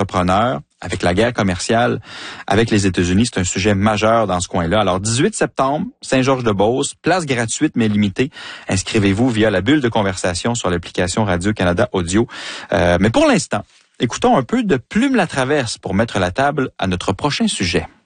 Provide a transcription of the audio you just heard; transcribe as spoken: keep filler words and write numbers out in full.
entrepreneurs, avec la guerre commerciale avec les États-Unis, c'est un sujet majeur dans ce coin-là. Alors, dix-huit septembre, Saint-Georges-de-Beauce, place gratuite mais limitée. Inscrivez-vous via la bulle de conversation sur l'application Radio-Canada Audio. Euh, mais pour l'instant, écoutons un peu de Plume la Traverse pour mettre la table à notre prochain sujet.